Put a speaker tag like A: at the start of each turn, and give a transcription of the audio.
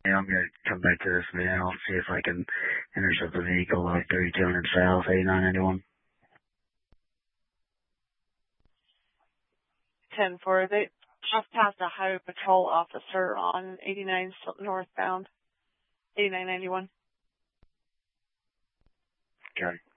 A: Yeah, I'm going to come back to this video and see if I can intercept the vehicle like 3200 south, 8991.
B: 10-4. They just passed a highway patrol officer on 89 northbound, 8991.
A: Okay.